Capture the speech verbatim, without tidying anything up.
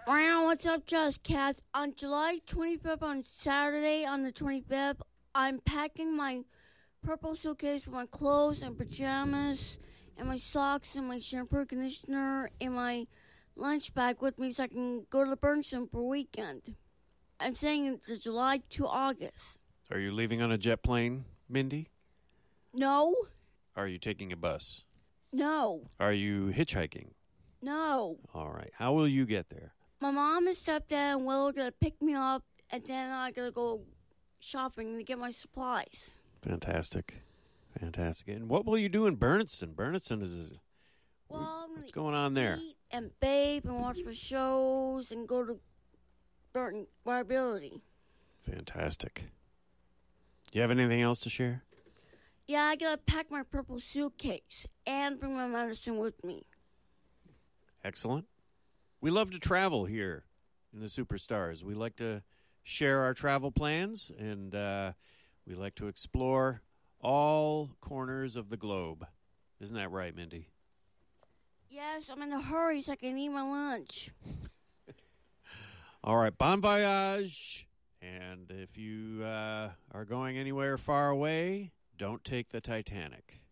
Wow, what's up, Just Cats? On July twenty-fifth, on Saturday, on the twenty-fifth, I'm packing my purple suitcase with my clothes and pajamas and my socks and my shampoo and conditioner and my lunch bag with me so I can go to Bergson for a weekend. I'm saying it's July to August. Are you leaving on a jet plane, Mindy? No. Are you taking a bus? No. Are you hitchhiking? No. All right. How will you get there? My mom and stepdad and Will are going to pick me up, and then I got to go shopping to get my supplies. Fantastic. Fantastic. And what will you do in Berniston? Berniston is... Well, I'm what's going on there? Eat and bathe and watch my shows and go to Burton Viability. Fantastic. Do you have anything else to share? Yeah, I got to pack my purple suitcase and bring my medicine with me. Excellent. We love to travel here in the Superstars. We like to share our travel plans, and uh, we like to explore all corners of the globe. Isn't that right, Mindy? Yes, I'm in a hurry so I can eat my lunch. All right, bon voyage. And if you uh, are going anywhere far away, don't take the Titanic.